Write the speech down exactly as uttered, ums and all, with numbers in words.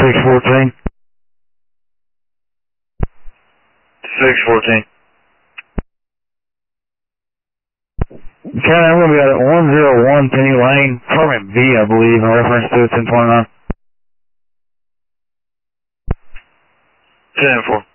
six fourteen. six fourteen. Okay, I'm going to be at one oh one Penny Lane, permit B, I believe, in reference to ten twenty-nine. ten four.